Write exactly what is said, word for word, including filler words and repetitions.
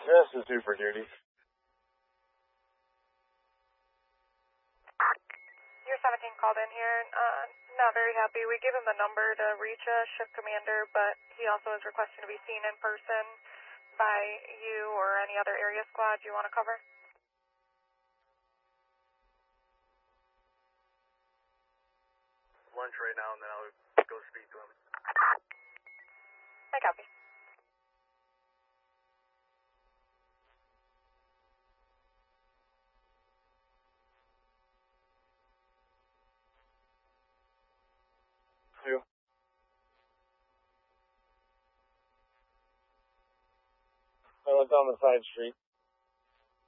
This is Super Duty. You're seventeen called in here. Uh, not very happy. We gave him the number to reach a shift commander, but he also is requesting to be seen in person by you or any other area squad you want to cover. Lunch right now, and then I'll go speak to him. I copy. Who? I went down the side street.